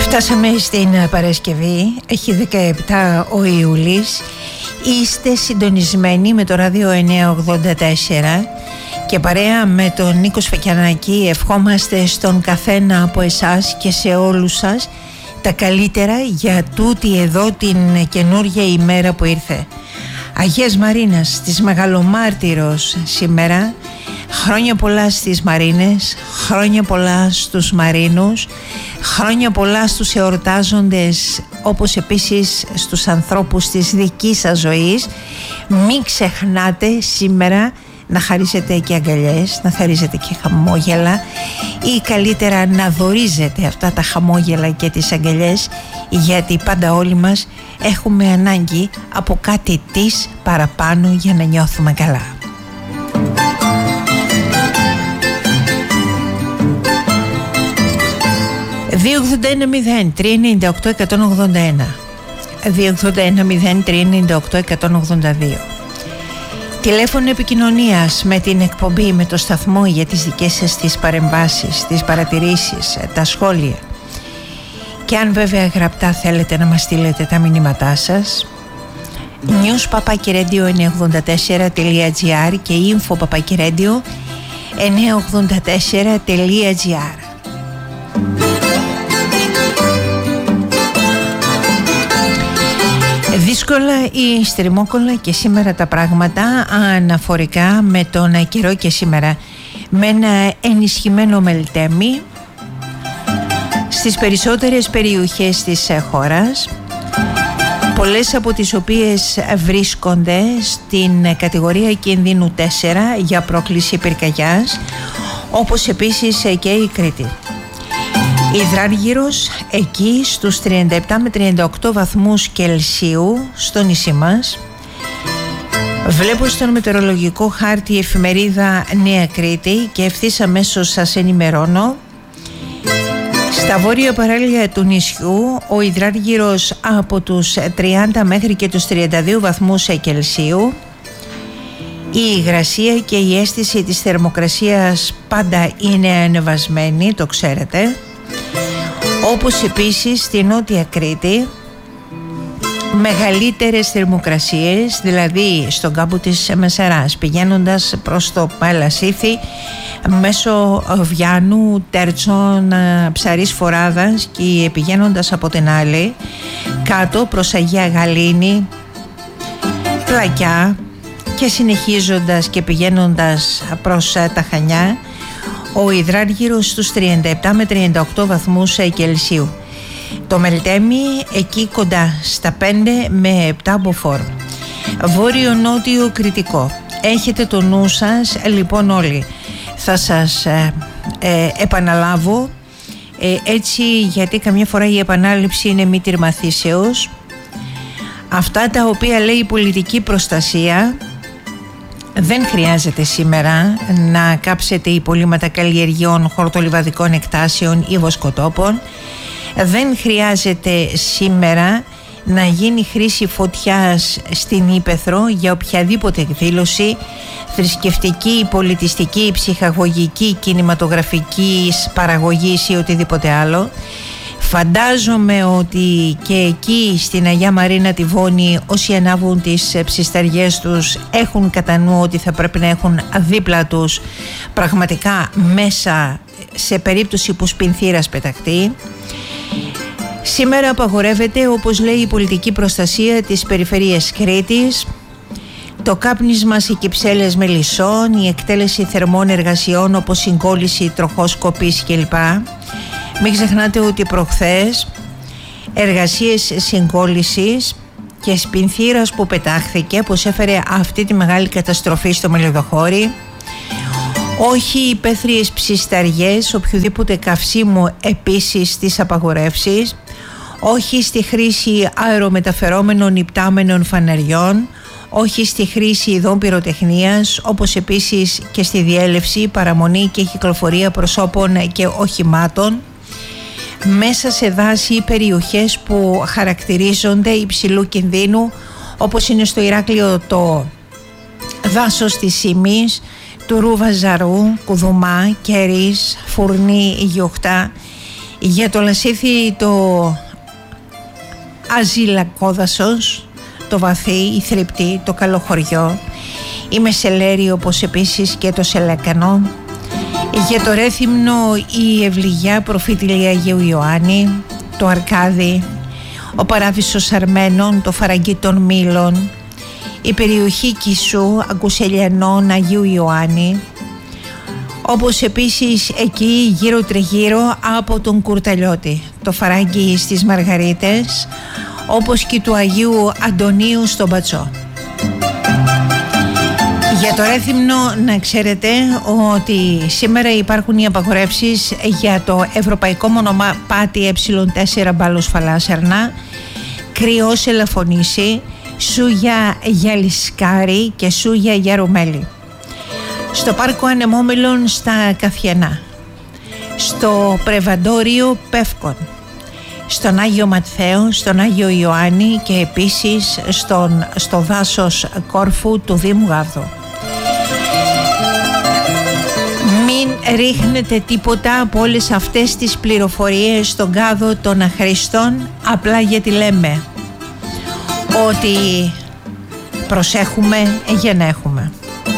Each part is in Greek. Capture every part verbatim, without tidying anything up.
Φτάσαμε στην Παρασκευή, έχει δεκαεπτά ο Ιούλης. Είστε συντονισμένοι με το ράδιο εννιακόσια ογδόντα τέσσερα και παρέα με τον Νίκο Σφακιανάκη ευχόμαστε στον καθένα από εσάς και σε όλους σας τα καλύτερα για τούτη εδώ την καινούργια ημέρα που ήρθε. Αγίας Μαρίνας, της Μεγαλομάρτυρος σήμερα. Χρόνια πολλά στις Μαρίνες, χρόνια πολλά στους Μαρίνους, χρόνια πολλά στους εορτάζοντες, όπως επίσης στους ανθρώπους της δικής σας ζωής. Μην ξεχνάτε σήμερα να χαρίσετε και αγκαλιές, να χαρίσετε και χαμόγελα ή καλύτερα να δωρίζετε αυτά τα χαμόγελα και τις αγκαλιές, γιατί πάντα όλοι μας έχουμε ανάγκη από κάτι της παραπάνω για να νιώθουμε καλά. δύο ογδόντα ένα μηδέν τρία εννιά οκτώ εκατόν ογδόντα ένα, δύο ογδόντα ένα μηδέν τρία εννιά οκτώ εκατόν ογδόντα δύο. Τηλέφωνο επικοινωνίας με την εκπομπή, με το σταθμό για τις δικές σας τις παρεμβάσεις, τις παρατηρήσεις, τα σχόλια. Και αν βέβαια γραπτά θέλετε να μας στείλετε τα μηνύματά σας, news παπάκι radio εννιακόσια ογδόντα τέσσερα τελεία τζι άρ και info παπάκι radio εννιακόσια ογδόντα τέσσερα τελεία τζι άρ. Δύσκολα ή στριμόκολα και σήμερα τα πράγματα αναφορικά με τον καιρό και σήμερα, με ένα ενισχυμένο Μελτέμι στις περισσότερες περιοχές της χώρας, πολλές από τις οποίες βρίσκονται στην κατηγορία κινδύνου τέσσερα για πρόκληση πυρκαγιάς, όπως επίσης και η Κρήτη. Υδράργυρος εκεί στους τριάντα επτά με τριάντα οκτώ βαθμούς Κελσίου στο νησί μας. Βλέπω στον μετεωρολογικό χάρτη εφημερίδα Νέα Κρήτη και ευθύς αμέσως σας ενημερώνω. Στα βόρεια παράλια του νησιού ο υδράργυρος από τους τριάντα μέχρι και τους τριάντα δύο βαθμούς Κελσίου. Η υγρασία και η αίσθηση της θερμοκρασίας πάντα είναι ανεβασμένη, το ξέρετε. Όπως επίσης στη Νότια Κρήτη μεγαλύτερες θερμοκρασίες, δηλαδή στον κάμπο της Μεσαράς πηγαίνοντας προς το Παλασίθι μέσω Βιάνου, Τέρτσων, Ψαρής Φοράδας και πηγαίνοντας από την άλλη κάτω προς Αγία Γαλήνη, Πλακιά και συνεχίζοντας και πηγαίνοντας προς τα Χανιά, ο υδράργυρος στους τριάντα επτά με τριάντα οκτώ βαθμούς Κελσίου. Το Μελτέμι εκεί κοντά στα πέντε με επτά μποφόρ. Βόρειο-νότιο Κρητικό. Έχετε το νου σας λοιπόν όλοι. Θα σας ε, ε, επαναλάβω ε, έτσι, γιατί καμιά φορά η επανάληψη είναι μήτηρ μαθήσεως. Αυτά τα οποία λέει η πολιτική προστασία. Δεν χρειάζεται σήμερα να κάψετε υπολείμματα καλλιεργειών, χορτολιβαδικών εκτάσεων ή βοσκοτόπων. Δεν χρειάζεται σήμερα να γίνει χρήση φωτιάς στην ύπαιθρο για οποιαδήποτε εκδήλωση θρησκευτική, πολιτιστική, ψυχαγωγική, κινηματογραφική παραγωγής ή οτιδήποτε άλλο. Φαντάζομαι ότι και εκεί στην Αγία Μαρίνα τη Βόνη όσοι ανάβουν τις ψισταριές τους έχουν κατά νου ότι θα πρέπει να έχουν δίπλα τους πραγματικά μέσα σε περίπτωση που σπινθήρας πεταχτεί. Σήμερα απαγορεύεται, όπως λέει η πολιτική προστασία της περιφερείας Κρήτης, το κάπνισμα σε κυψέλες μελισσών, η εκτέλεση θερμών εργασιών όπως συγκόλληση, τροχός, κοπής κλπ. Μην ξεχνάτε ότι προχθές εργασίες συγκόλλησης και σπινθήρας που πετάχθηκε, που έφερε αυτή τη μεγάλη καταστροφή στο Μελιδοχώρι, όχι υπαίθριες ψισταριές, οποιοδήποτε καυσίμου επίσης στις απαγορεύσεις, όχι στη χρήση αερομεταφερόμενων υπτάμενων φαναριών, όχι στη χρήση ειδών πυροτεχνίας, όπως επίσης και στη διέλευση, παραμονή και κυκλοφορία προσώπων και οχημάτων μέσα σε δάση ή περιοχές που χαρακτηρίζονται υψηλού κινδύνου, όπως είναι στο Ηράκλειο το δάσος της Σημής, του Ρούβα Ζαρού, Κουδουμά, Κέρις, Φουρνή, Γιοχτά, Για το Λασίθι το Αζηλακόδασος, το Βαθύ, η Θρυπτή, το Καλοχωριό, η Μεσελέρη, όπως επίσης και το Σελέκανο. Για το Ρέθυμνο η Ευληγιά προφήτηλη Αγίου Ιωάννη, το Αρκάδι, ο Παράδεισος Αρμένων, το Φαραγγί των Μήλων, η περιοχή Κισού Αγκουσελιανών Αγίου Ιωάννη, όπως επίσης εκεί γύρω τριγύρω από τον Κουρταλιώτη, το Φαράγγι στις Μαργαρίτες, όπως και του Αγίου Αντωνίου στον Πατσό. Για το Ρέθυμνο να ξέρετε ότι σήμερα υπάρχουν οι απαγορεύσεις για το ευρωπαϊκό μονοπάτι ε τέσσερα Μπάλος Φαλάσσερνα, Κρυός Ελαφωνήσι, Σούγια Γιαλισκάρη και Σούγια Γιαρουμέλη. Στο πάρκο Ανεμόμυλων στα Καθιανά, στο Πρεβαντόριο Πεύκων, στον Άγιο Ματθαίο, στον Άγιο Ιωάννη και επίσης στον, στο δάσος Κόρφου του Δήμου Γάβδου. Μην ρίχνετε τίποτα από όλες αυτές τις πληροφορίες στον κάδο των αχρήστων, απλά γιατί λέμε ότι προσέχουμε για να έχουμε.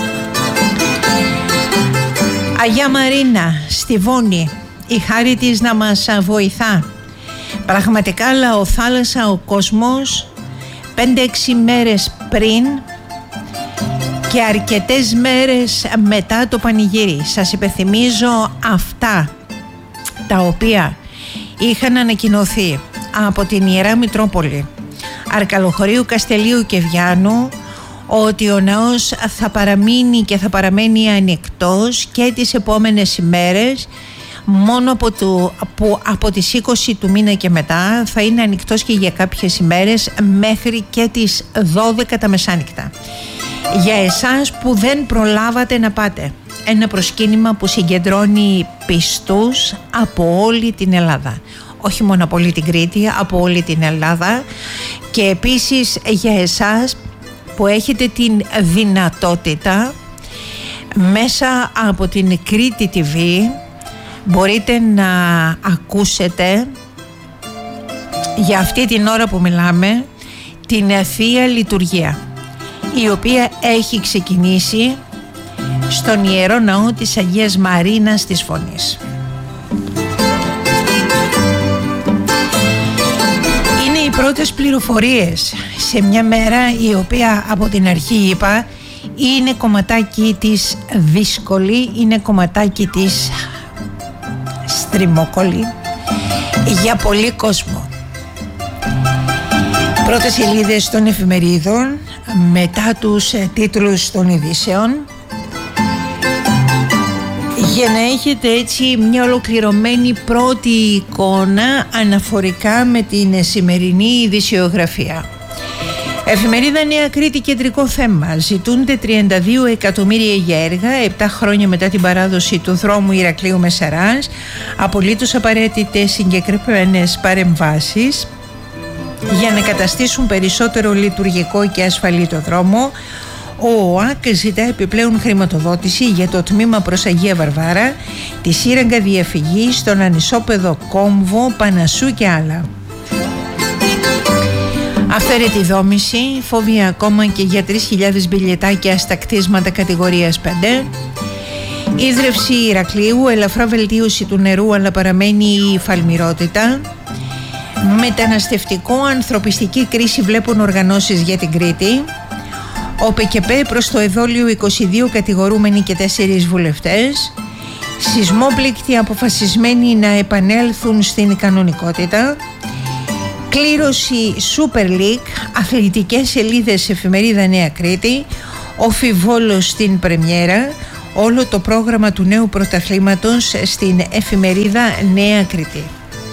Αγιά Μαρίνα στη Βόνη, η χάρη της να μας βοηθά. Πραγματικά λαοθάλασσα ο κόσμος πέντε έξι μέρες πριν και αρκετές μέρες μετά το πανηγύρι. Σας υπενθυμίζω αυτά τα οποία είχαν ανακοινωθεί από την Ιερά Μητρόπολη Αρκαλοχωρίου, Καστελίου και Βιάνου, ότι ο ναός θα παραμείνει και θα παραμένει ανοιχτός και τις επόμενες ημέρες, μόνο από, το, από, από τις είκοσι του μήνα και μετά θα είναι ανοιχτός και για κάποιες ημέρες μέχρι και τις δώδεκα τα μεσάνυχτα. Για εσάς που δεν προλάβατε να πάτε, ένα προσκύνημα που συγκεντρώνει πιστούς από όλη την Ελλάδα, όχι μόνο από όλη την Κρήτη, από όλη την Ελλάδα, και επίσης για εσάς που έχετε την δυνατότητα μέσα από την Κρήτη τι βι μπορείτε να ακούσετε για αυτή την ώρα που μιλάμε την Θεία Λειτουργία, η οποία έχει ξεκινήσει στον Ιερό Ναό της Αγίας Μαρίνας της Φωνής. Είναι οι πρώτες πληροφορίες σε μια μέρα η οποία από την αρχή είπα είναι κομματάκι της δύσκολη, είναι κομματάκι της στριμόκολη για πολύ κόσμο. Πρώτες σελίδες των εφημερίδων μετά τους τίτλους των ειδήσεων, για να έχετε έτσι μια ολοκληρωμένη πρώτη εικόνα αναφορικά με την σημερινή ειδησιογραφία. Εφημερίδα Νέα Κρήτη, κεντρικό θέμα. Ζητούνται τριάντα δύο εκατομμύρια για έργα επτά χρόνια μετά την παράδοση του δρόμου Ηρακλείου Μεσαράς. Απολύτως απαραίτητες συγκεκριμένες παρεμβάσεις για να καταστήσουν περισσότερο λειτουργικό και ασφαλή το δρόμο. Ο ΟΑΚ ζητά επιπλέον χρηματοδότηση για το τμήμα προς Αγία Βαρβάρα, τη σύραγγα διαφυγής στον ανισόπεδο Κόμβο, Πανασού και άλλα. Αυθαίρετη δόμηση, φόβοι ακόμα και για τρεις χιλιάδες μπιλιετάκια στα κτίσματα κατηγορίας πέντε. Ίδρυυση Ηρακλείου, ελαφρά βελτίωση του νερού αλλά παραμένει η φαλμυρότητα. Μεταναστευτικό, ανθρωπιστική κρίση βλέπουν οργανώσεις για την Κρήτη. Ο ΠΚΠ προς το εδόλιο είκοσι δύο κατηγορούμενοι και τέσσερις βουλευτές. Σεισμόπληκτοι αποφασισμένοι να επανέλθουν στην κανονικότητα. Κλήρωση Super League, αθλητικές σελίδες εφημερίδα Νέα Κρήτη. Οφιβόλος στην πρεμιέρα. Όλο το πρόγραμμα του νέου πρωταθλήματος στην εφημερίδα Νέα Κρήτη.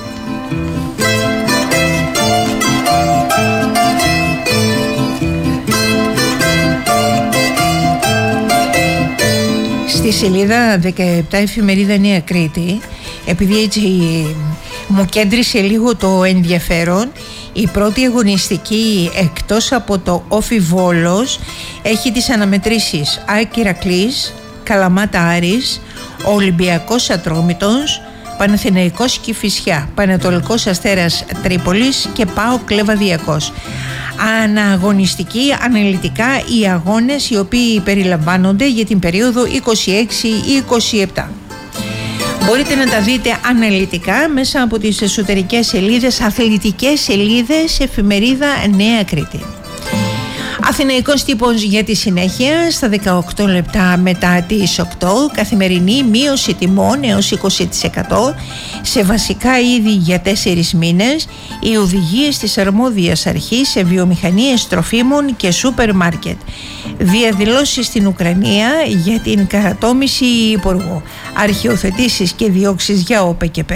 Στη σελίδα δεκαεπτά εφημερίδα Νέα Κρήτη, επειδή έτσι μου κέντρισε λίγο το ενδιαφέρον, η πρώτη αγωνιστική εκτός από το Όφι Βόλος έχει τις αναμετρήσεις ΑΕΚ Ηρακλής, Καλαμάτα Άρης, Ολυμπιακός Ατρόμητος, Παναθηναϊκός Κηφισιά, Πανατολικός Αστέρας Τρίπολης και ΠΑΟΚ Λεβαδιακός. Αναγωνιστική αναλυτικά οι αγώνες οι οποίοι περιλαμβάνονται για την περίοδο είκοσι έξι είκοσι επτά. Μπορείτε να τα δείτε αναλυτικά μέσα από τις εσωτερικές σελίδες, αθλητικές σελίδες, εφημερίδα Νέα Κρήτη. Αθηναϊκός τύπος για τη συνέχεια στα δεκαοκτώ λεπτά μετά τις οκτώ, καθημερινή μείωση τιμών έως είκοσι τοις εκατό σε βασικά είδη για τέσσερις μήνες, οι οδηγίες της αρμόδιας αρχής σε βιομηχανίες τροφίμων και σούπερ μάρκετ. Διαδηλώσεις στην Ουκρανία για την καρατόμηση υπουργού, αρχιοθετήσεις και διώξεις για ΟΠΚΠ.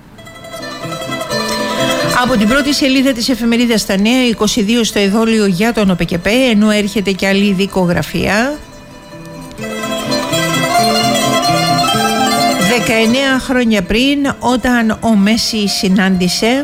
Από την πρώτη σελίδα της εφημερίδας Τα Νέα, είκοσι δύο στο εδόλιο για τον ΟΠΚΠ, ενώ έρχεται και άλλη δικογραφία. δεκαεννέα χρόνια πριν, όταν ο Μέση συνάντησε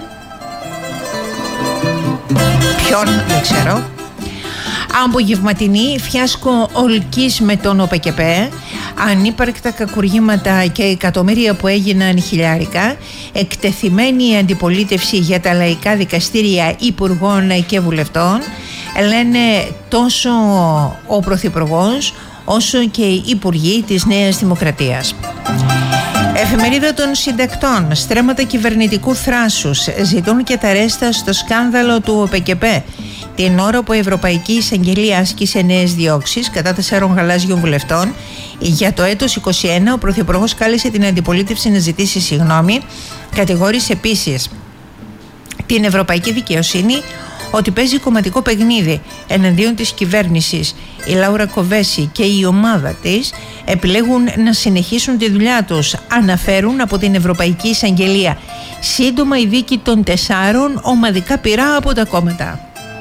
ποιον, δεν ξέρω, απογευματινή φιάσκο ολκής με τον ΟΠΚΠ, ανύπαρκτα κακουργήματα και εκατομμύρια που έγιναν χιλιάρικα, εκτεθειμένη αντιπολίτευση για τα λαϊκά δικαστήρια υπουργών και βουλευτών, λένε τόσο ο Πρωθυπουργός όσο και οι υπουργοί της Νέας Δημοκρατίας. Εφημερίδα των Συντακτών, στρέμματα κυβερνητικού θράσους, ζητούν και τα ρέστα στο σκάνδαλο του ΟΠΚΠ. Την ώρα που η Ευρωπαϊκή Εισαγγελία άσκησε νέες διώξεις κατά τεσσάρων γαλάζιων βουλευτών, για το έτος είκοσι ένα ο Πρωθυπουργός κάλεσε την αντιπολίτευση να ζητήσει συγγνώμη. Κατηγόρησε επίσης την Ευρωπαϊκή Δικαιοσύνη ότι παίζει κομματικό παιχνίδι εναντίον της κυβέρνησης. Η Λάουρα Κοβέση και η ομάδα της επιλέγουν να συνεχίσουν τη δουλειά τους, αναφέρουν από την Ευρωπαϊκή Εισαγγελία. Σύντομα η δίκη των τεσσάρων ομαδικά πειρά από τα κόμματα.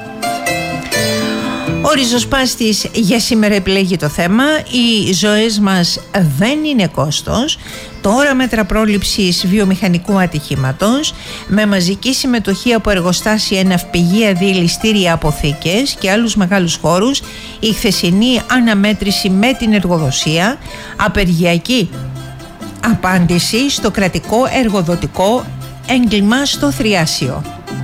Ο ριζοσπάστης για σήμερα επιλέγει το θέμα. Οι ζωές μας δεν είναι κόστος. Τώρα μέτρα πρόληψης βιομηχανικού ατυχήματος, με μαζική συμμετοχή από εργοστάσια, ναυπηγεία, διελιστήρια, αποθήκες και άλλους μεγάλους χώρους, η χθεσινή αναμέτρηση με την εργοδοσία, απεργιακή απάντηση στο κρατικό εργοδοτικό έγκλημα στο Θριάσιο.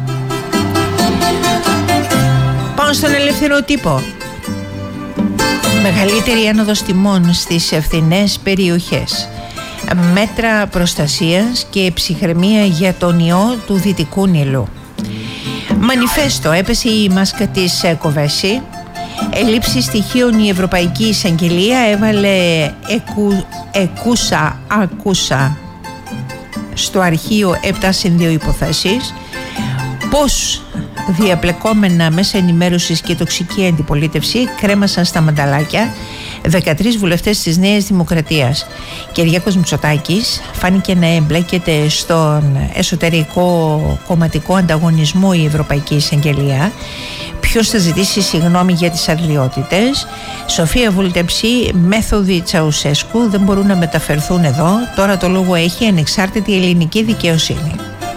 Πάω στον ελεύθερο τύπο. Μεγαλύτερη άνοδος τιμών στις ευθυνές περιοχές. Μέτρα προστασίας και ψυχραιμία για τον ιό του Δυτικού Νείλου. Μανιφέστο, έπεσε η μάσκα της Κοβέση. Ελλείψη στοιχείων, η Ευρωπαϊκή Εισαγγελία έβαλε εκου, εκούσα ακούσα στο αρχείο επτά συν δύο υποθέσεις. Πώς διαπλεκόμενα μέσα ενημέρωσης και τοξική αντιπολίτευση κρέμασαν στα μανταλάκια δεκατρείς βουλευτές της Νέας Δημοκρατίας. Κυριάκος Μητσοτάκης φάνηκε να εμπλέκεται στον εσωτερικό κομματικό ανταγωνισμό η Ευρωπαϊκή Εισαγγελία. Ποιος θα ζητήσει συγγνώμη για τις αρλιότητες. Σοφία Βούλτεψη, μέθοδοι Τσαουσέσκου δεν μπορούν να μεταφερθούν εδώ. Τώρα το λόγο έχει ανεξάρτητη ελληνική δικαιοσύνη.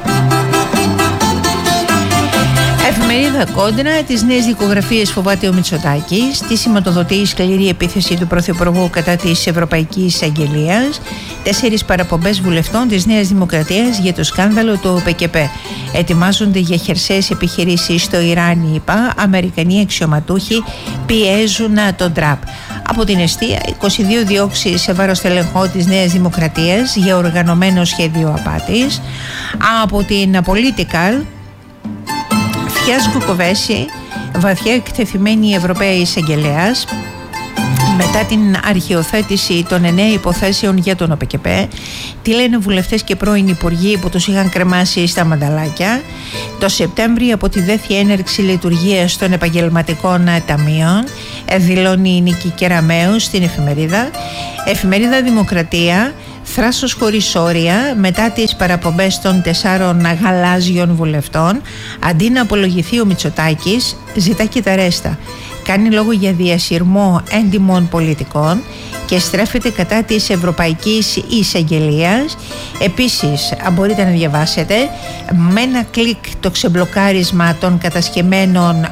Εφημερίδα Κόντρα, τις νέες δικογραφίες φοβάται ο Μητσοτάκης, τη σηματοδοτεί η σκληρή επίθεση του Πρωθυπουργού κατά της Ευρωπαϊκής Εισαγγελίας, τέσσερις παραπομπές βουλευτών της Νέας Δημοκρατίας για το σκάνδαλο του ΟΠΚΠ. Ετοιμάζονται για χερσαίες επιχειρήσεις στο Ιράν, είπα, Αμερικανοί αξιωματούχοι πιέζουν τον Τραμπ. Από την εστία, είκοσι δύο διώξεις σε βάρος τελεχό της Νέας Δημοκρατίας για οργανωμένο σχέδιο απάτης. Από την Political, φιάσκο Κοβέση, βαθιά εκτεθειμένη η Ευρωπαία Εισαγγελέας μετά την αρχιοθέτηση των εννέα υποθέσεων για τον ΟΠΚΠ. Τι λένε βουλευτές και πρώην υπουργοί που τους είχαν κρεμάσει στα μανταλάκια. Το Σεπτέμβριο από τη δέθη έναρξη λειτουργίας των επαγγελματικών ταμείων, δηλώνει η Νίκη Κεραμέου στην εφημερίδα. Εφημερίδα Δημοκρατία, θράσος χωρίς όρια μετά τις παραπομπές των τεσσάρων γαλάζιων βουλευτών. Αντί να απολογηθεί ο Μητσοτάκης, ζητά και τα ρέστα. Κάνει λόγο για διασυρμό έντιμων πολιτικών και στρέφεται κατά της Ευρωπαϊκής Εισαγγελίας. Επίσης μπορείτε να διαβάσετε με ένα κλικ το ξεμπλοκάρισμα των κατασκευμένων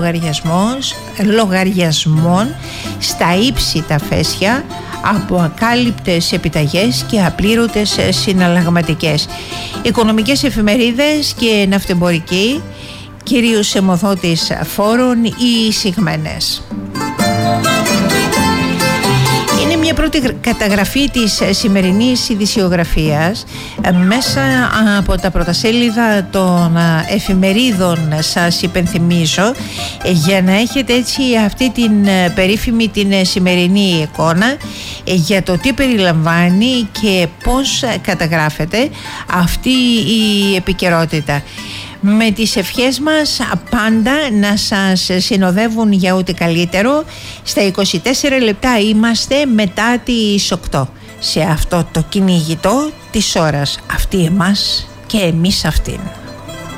λογαριασμών στα ύψη τα φέσια από ακάλυπτες επιταγές και απλήρωτες συναλλαγματικές. Οικονομικές εφημερίδες και ναυτεμπορικοί, κυρίως αιμοδότης φόρων ή εισηγμένες. Είναι μια πρώτη καταγραφή της σημερινής ειδησιογραφίας μέσα από τα πρωτασέλιδα των εφημερίδων, σας υπενθυμίζω, για να έχετε έτσι αυτή την περίφημη την σημερινή εικόνα για το τι περιλαμβάνει και πώς καταγράφεται αυτή η επικαιρότητα. Με τις ευχές μας πάντα να σας συνοδεύουν για ό,τι καλύτερο. Στα είκοσι τέσσερα λεπτά είμαστε μετά τις οκτώ, σε αυτό το κυνηγητό της ώρας. Αυτή εμάς και εμείς αυτήν.